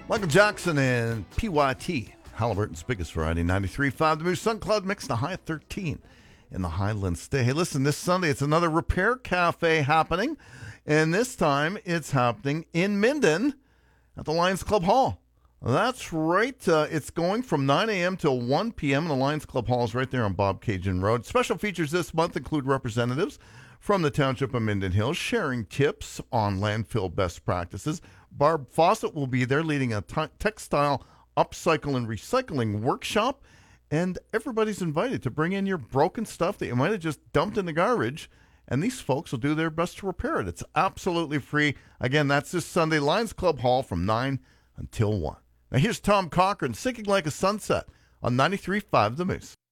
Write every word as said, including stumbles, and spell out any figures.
Michael Jackson and P Y T, Halliburton's biggest variety, ninety-three point five. The Moose Sun Cloud Mix, the high at thirteen in the Highlands State. Hey, listen, this Sunday it's another Repair Cafe happening, and this time it's happening in Minden at the Lions Club Hall. That's right. Uh, it's going from nine a.m. till one p.m. and the Lions Club Hall is right there on Bob Cajun Road. Special features this month include representatives from the Township of Minden Hills sharing tips on landfill best practices. Barb Fawcett will be there leading a t- textile upcycle and recycling workshop. And everybody's invited to bring in your broken stuff that you might have just dumped in the garbage. And these folks will do their best to repair it. It's absolutely free. Again, that's this Sunday, Lions Club Hall from nine until one. Now here's Tom Cochran, Sinking Like a Sunset on ninety-three point five The Moose.